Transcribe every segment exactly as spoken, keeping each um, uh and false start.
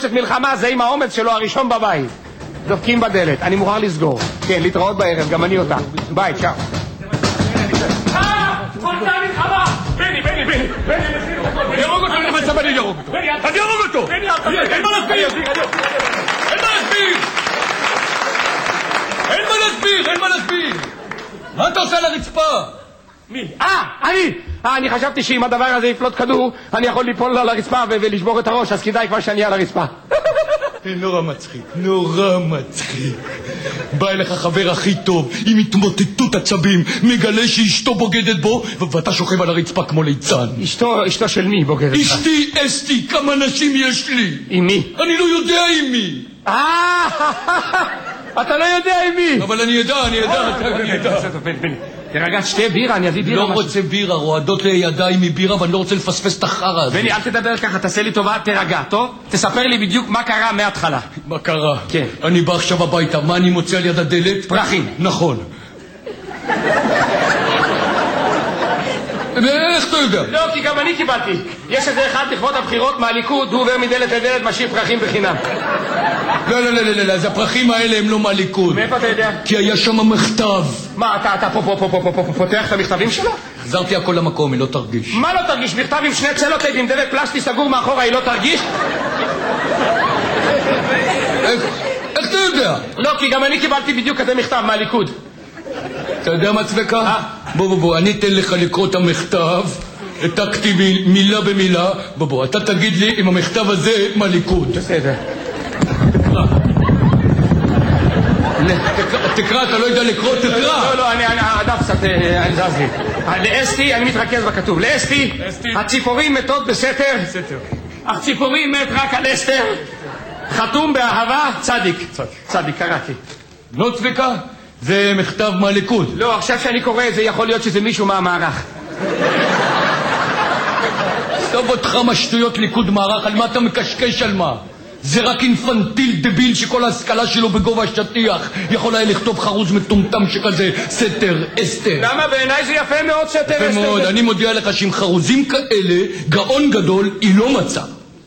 פושט מלחמה, זה עם האומץ שלו הראשון בבית. דופקים בדלת, אני מוכרח לסגור. כן, להתראות בערב, גם אני אותה. ביי, צ'או. אה! פושטה מלחמה! בני, בני, בני! בני, אני ארוג אותו, אני מצב, אני ארוג אותו! אני ארוג אותו! אין מה להסביר! אין מה להסביר! אין מה להסביר! אין מה להסביר! מה אתה עושה על הרצפה? מי? אה, אני! אה, אני חשבתי שאם הדבר הזה יפלוט כדור, אני יכול ליפול על הרצפה ולשבור את הראש, אז כדאי כבר שאני על הרצפה. נורא מצחיק, נורא מצחיק. בא אליך חבר הכי טוב, עם התמוטטות עצבים, מגלה שאשתו בוגדת בו, ואתה שוכב על הרצפה כמו ליצן. אשתו, אשתו של מי בוגדת? אשתי, אסתי, כמה נשים יש לי? עם מי? אני לא יודע עם מי. אה, אתה לא יודע עם מי. אבל אני יודע, אני יודע, אני יודע. תרגע, שתי בירה, אני אביא בירה. לא רוצה בירה, רועדות לידיים מבירה, ואני לא רוצה לפספס את החרא הזה. בני, אל תדבר ככה, תעשה לי טובה, תרגע, טוב? תספר לי בדיוק מה קרה מההתחלה. מה קרה? כן. אני בא עכשיו הביתה, מה אני מוצא על יד הדלת? פרחים. נכון. איך אתה יודע? לא, כי גם אני קיבלתי. יש איזה אחד לכבוד הבחירות מהליכוד, הוא עובר מדלת לדלת, משאיר פרחים בחינם. לא, לא, לא, לא, לא, אז הפרחים האלה הם לא מהליכוד. מאיפה אתה יודע? כי היה שם מכתב. מה, אתה, אתה פה, פה, פה, פה, פה, פה, פותח את המכתבים שלו? חזרתי הכל למקום, היא לא תרגיש. מה לא תרגיש? מכתב עם שני צלוטייפ עם דבק פלסטי סגור מאחורה, היא לא תרגיש? איך, איך אתה יודע? לא, כי גם אני קיבלתי בדיוק כזה מכתב מהליכוד. אתה יודע מה צבקה? בוא בוא בוא, אני אתן לך לקרוא את המכתב, העתקתי מילה במילה, בוא בוא, אתה תגיד לי אם המכתב הזה מהליכוד. בסדר. תקרא, אתה לא יודע לקרוא, תקרא. לא, לא, אני, הדף קצת, אני זז לי. לאסתי, אני מתרכז בכתוב. לאסתי, הציפורים מתות בסתר. אך ציפורים מת רק על אסתר. חתום באהבה, צדיק. צדיק, קראתי. לא צבקה? זה מכתב מהליכוד. לא, עכשיו שאני קורא את זה, יכול להיות שזה מישהו מהמערך. טוב אותך משטויות ליכוד מערך, על מה אתה מקשקש על מה? זה רק אינפנטיל דביל שכל ההשכלה שלו בגובה השטיח יכול היה לכתוב חרוז מטומטם שכזה סתר, אסתר. למה? בעיניי זה יפה מאוד סתר, אסתר. יפה מאוד, אני מודיע לך שעם חרוזים כאלה, גאון גדול היא לא מצא.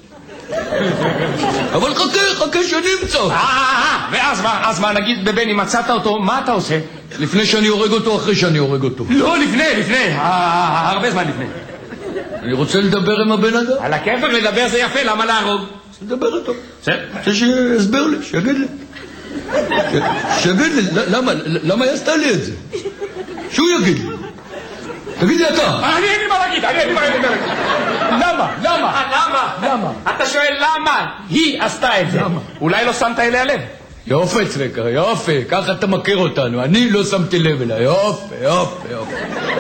אבל חכה, חכה שנמצא. אה, אה, ואז מה, אז מה, נגיד בבני מצאת אותו, מה אתה עושה? לפני שאני הורג אותו, אחרי שאני הורג אותו. לא, לפני, לפני, הרבה זמן לפני. אני רוצה לדבר עם הבן אדם. על הכיפק לדבר זה יפה, למה להרוג? לדבר איתו. רוצה שיסבר לי, שיגיד לי. שיגיד לי, למה, למה היא עשתה לי את זה? שהוא יגיד לי. תגיד לי אתה. אני אין לי מה להגיד, אני אין לי מה להגיד. למה? למה? למה? למה? אתה שואל למה היא עשתה את זה. למה? אולי לא שמת אליה לב. יופי צבקה, יופי, ככה אתה מכיר אותנו. אני לא שמתי לב אליה, יופי, יופי, יופי.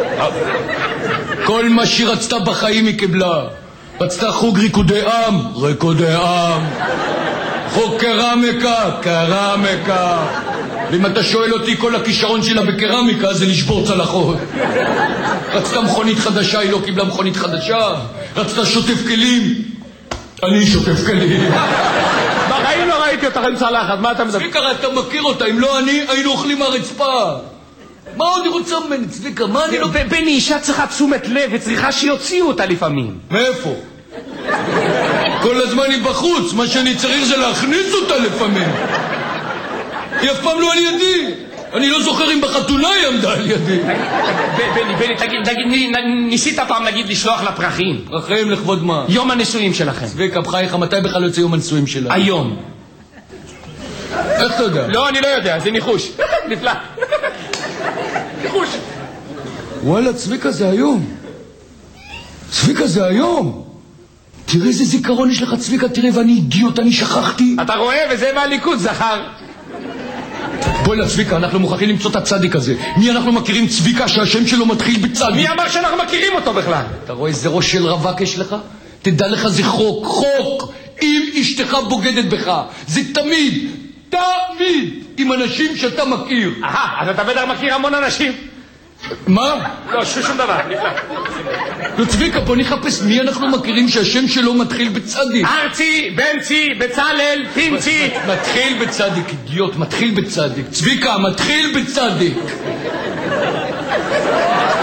כל מה שהיא רצתה בחיים היא קיבלה. רצתה חוג ריקודי עם, ריקודי עם. חוג קרמיקה, קרמיקה. ואם אתה שואל אותי, כל הכישרון שלה בקרמיקה זה לשבור צלחות. רצתה מכונית חדשה, היא לא קיבלה מכונית חדשה. רצתה שוטף כלים, אני שוטף כלים. בחיים לא ראיתי אותך עם צלחת, מה אתה מדבר? צביקה, אתה מכיר אותה, אם לא אני, היינו אוכלים מהרצפה. מה עוד היא רוצה ממני, צביקה? מה אני לא... בני, אישה צריכה תשומת לב וצריכה שיוציאו אותה לפעמים. מאיפה? כל הזמן היא בחוץ, מה שאני צריך זה להכניס אותה לפעמים. היא אף פעם לא על ידי. אני לא זוכר אם בחתונה היא עמדה על ידי. בני, בני, תגיד, ניסית פעם נגיד לשלוח לה פרחים? פרחים לכבוד מה? יום הנישואים שלכם. צביקה, בחייך, מתי בכלל יוצא יום הנישואים שלה? היום. איך אתה יודע? לא, אני לא יודע, זה ניחוש. נפלא. ניחוש. וואלה, צביקה, זה היום. צביקה, זה היום. תראה איזה זיכרון יש לך, צביקה, תראה, ואני אידיוט, אני שכחתי. אתה רואה, וזה מהליכוד, זכר. בואי לצביקה, אנחנו מוכרחים למצוא את הצדיק הזה. מי אנחנו מכירים צביקה שהשם שלו מתחיל בצדיק? מי אמר שאנחנו מכירים אותו בכלל? אתה רואה איזה ראש של רווק יש לך? תדע לך, זה חוק, חוק. אם אשתך בוגדת בך, זה תמיד, תמיד, עם אנשים שאתה מכיר. אהה, אז אתה בטח מכיר המון אנשים. מה? לא, שום דבר, נפלא. לא, צביקה, בוא נחפש מי אנחנו מכירים שהשם שלו מתחיל בצדיק. ארצי, בנצי, בצלל, פינצי. מתחיל בצדיק, אידיוט, מתחיל בצדיק. צביקה, מתחיל בצדיק.